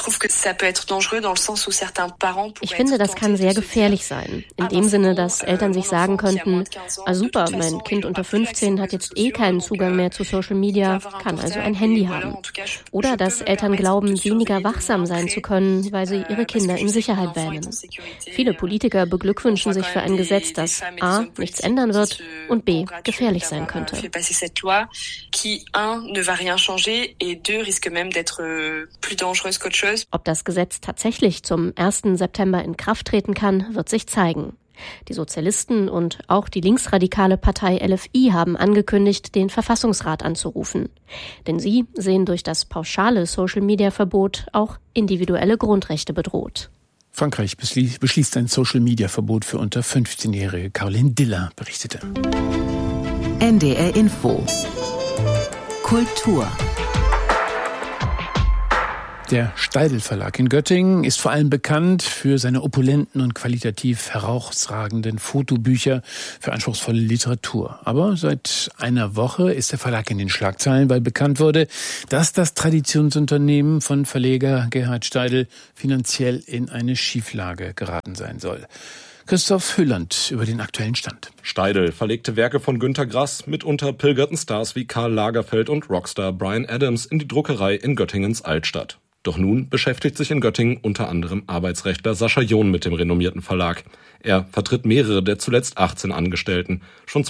finde, das kann sehr gefährlich sein. In dem Sinne, dass Eltern sich sagen könnten, super, mein Kind unter 15 hat jetzt keinen Zugang mehr zu Social Media, kann also ein Handy haben. Oder dass Eltern glauben, weniger wachsam sein zu können, weil sie ihre Kinder in Sicherheit wähnen. Viele Politiker beglückwünschen sich für ein Gesetz, das a. nichts ändern wird und b. gefährlich sein könnte. Ob das Gesetz tatsächlich zum 1. September in Kraft treten kann, wird sich zeigen. Die Sozialisten und auch die linksradikale Partei LFI haben angekündigt, den Verfassungsrat anzurufen. Denn sie sehen durch das pauschale Social-Media-Verbot auch individuelle Grundrechte bedroht. Frankreich beschließt ein Social-Media-Verbot für unter 15-Jährige. Caroline Diller berichtete. NDR Info. Kultur. Der Steidl Verlag in Göttingen ist vor allem bekannt für seine opulenten und qualitativ herausragenden Fotobücher für anspruchsvolle Literatur. Aber seit einer Woche ist der Verlag in den Schlagzeilen, weil bekannt wurde, dass das Traditionsunternehmen von Verleger Gerhard Steidl finanziell in eine Schieflage geraten sein soll. Christoph Hülland über den aktuellen Stand. Steidl verlegte Werke von Günter Grass, mitunter pilgerten Stars wie Karl Lagerfeld und Rockstar Bryan Adams in die Druckerei in Göttingens Altstadt. Doch nun beschäftigt sich in Göttingen unter anderem Arbeitsrechtler Sascha John mit dem renommierten Verlag. Er vertritt mehrere der zuletzt 18 Angestellten. Schon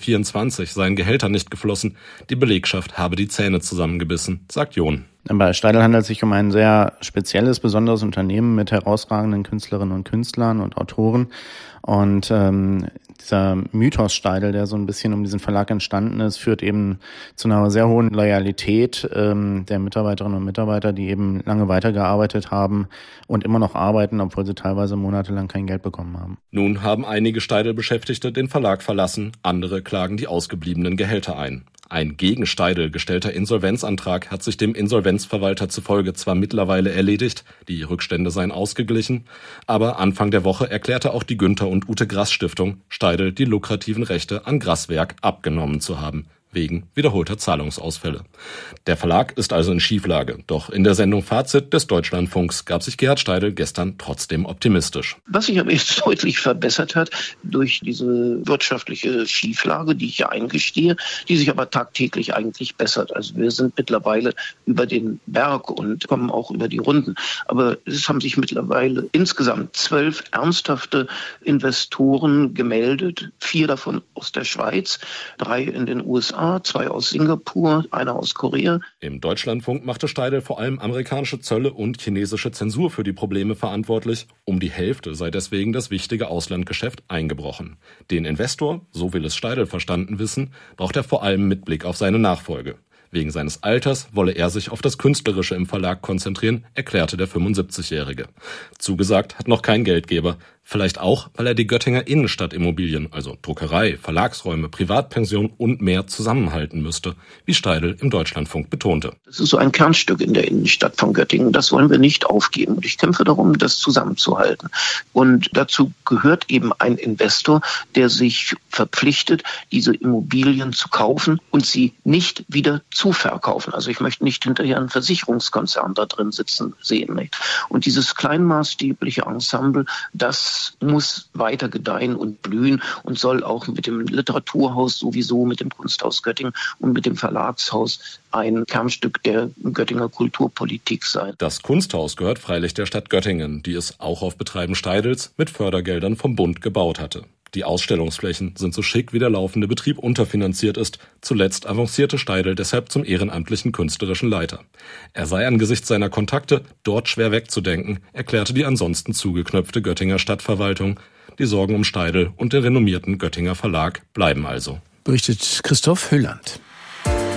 2024 seien Gehälter nicht geflossen. Die Belegschaft habe die Zähne zusammengebissen, sagt John. Bei Steidl handelt es sich um ein sehr spezielles, besonderes Unternehmen mit herausragenden Künstlerinnen und Künstlern und Autoren. Und dieser Mythos Steidl, der so ein bisschen um diesen Verlag entstanden ist, führt eben zu einer sehr hohen Loyalität der Mitarbeiterinnen und Mitarbeiter, die eben lange weitergearbeitet haben und immer noch arbeiten, obwohl sie teilweise monatelang kein Geld bekommen haben. Nun haben einige Steidl-Beschäftigte den Verlag verlassen, andere klagen die ausgebliebenen Gehälter ein. Ein gegen Steidl gestellter Insolvenzantrag hat sich dem Insolvenzverwalter zufolge zwar mittlerweile erledigt, die Rückstände seien ausgeglichen, aber Anfang der Woche erklärte auch die Günther und Ute Grass Stiftung, Steidl die lukrativen Rechte an Grasswerk abgenommen zu haben, wegen wiederholter Zahlungsausfälle. Der Verlag ist also in Schieflage, doch in der Sendung Fazit des Deutschlandfunks gab sich Gerhard Steidl gestern trotzdem optimistisch. Was sich aber jetzt deutlich verbessert hat durch diese wirtschaftliche Schieflage, die ich ja eingestehe, die sich aber tagtäglich eigentlich bessert. Also wir sind mittlerweile über den Berg und kommen auch über die Runden. Aber es haben sich mittlerweile insgesamt 12 ernsthafte Investoren gemeldet, 4 davon aus der Schweiz, 3 in den USA, 2 aus Singapur, einer aus Korea. Im Deutschlandfunk machte Steidl vor allem amerikanische Zölle und chinesische Zensur für die Probleme verantwortlich. Um die Hälfte sei deswegen das wichtige Auslandgeschäft eingebrochen. Den Investor, so will es Steidl verstanden wissen, braucht er vor allem mit Blick auf seine Nachfolge. Wegen seines Alters wolle er sich auf das Künstlerische im Verlag konzentrieren, erklärte der 75-Jährige. Zugesagt hat noch kein Geldgeber. Vielleicht auch, weil er die Göttinger Innenstadtimmobilien, also Druckerei, Verlagsräume, Privatpension und mehr zusammenhalten müsste, wie Steidl im Deutschlandfunk betonte. Das ist so ein Kernstück in der Innenstadt von Göttingen. Das wollen wir nicht aufgeben. Und ich kämpfe darum, das zusammenzuhalten. Und dazu gehört eben ein Investor, der sich verpflichtet, diese Immobilien zu kaufen und sie nicht wieder zu verkaufen. Also ich möchte nicht hinterher einen Versicherungskonzern da drin sitzen sehen. Nicht? Und dieses kleinmaßstäbliche Ensemble, das muss weiter gedeihen und blühen und soll auch mit dem Literaturhaus sowieso, mit dem Kunsthaus Göttingen und mit dem Verlagshaus ein Kernstück der Göttinger Kulturpolitik sein. Das Kunsthaus gehört freilich der Stadt Göttingen, die es auch auf Betreiben Steidls mit Fördergeldern vom Bund gebaut hatte. Die Ausstellungsflächen sind so schick, wie der laufende Betrieb unterfinanziert ist. Zuletzt avancierte Steidl deshalb zum ehrenamtlichen künstlerischen Leiter. Er sei angesichts seiner Kontakte dort schwer wegzudenken, erklärte die ansonsten zugeknöpfte Göttinger Stadtverwaltung. Die Sorgen um Steidl und den renommierten Göttinger Verlag bleiben also. Berichtet Christoph Hülland.